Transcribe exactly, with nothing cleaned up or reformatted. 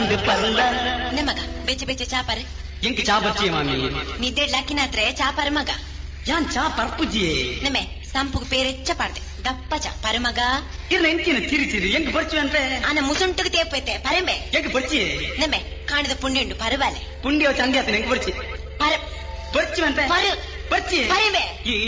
ಚಾಪರ್ದು ಪಲ್ಲ ಮಗ ಬೆಚ್ಚ ಬೆಚ್ಚ ಚಾಪರ್ ಎಂಕ್ ಚಾ ಬರ್ಚಿ ಮಾಮಿ ನಿದ್ದೆ ಲಾಕಿನಾತ್ರೆ ಚಾಪರ್ ಮಗ ಯಾನ್ ಚಾ ಪರ್ಪುಜಿಯೇ ನಮ್ಮೆ ಸಂಪುಗ್ ಪೇರೆಚ್ಚ ಪಾಡ್ದೆ ದಪ್ಪ ಚಾ ಪರಮಗ ಇಲ್ಲ ಎಂಚಿನ ಚಿರಿ ಚಿರಿ ಎಂಕ್ ಬರ್ಚಿ ಅಂದ್ರೆ ಆನ ಮುಸುಂಟುಗೆ ತೇಪೈತೆ ಪರಮೆ ಎಂಕ್ ಬರ್ಚಿ ನಮ್ಮೆ ಕಾಣದ ಪುಂಡಿಂಡು ಪರವಾಲೆ ಪುಂಡಿ ಚಂದಿ ಆತ ಎಂಕ್ ಬರ್ಚಿ ಪರ ಬರ್ಚಿ ಅಂತ ಪರ ಬರ್ಚಿ ಪರಮೆ ಈ